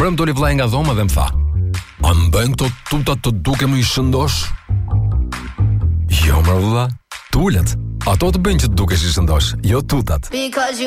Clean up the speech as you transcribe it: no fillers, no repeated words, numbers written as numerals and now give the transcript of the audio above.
vrem doli vllai nga dhoma dhe më tha: "A më bëjnë këto tutat të dukem i shëndosh?" Jo, mërë vlla, tulet. Ato të bëjnë që të dukesh i shëndosh, jo tutat.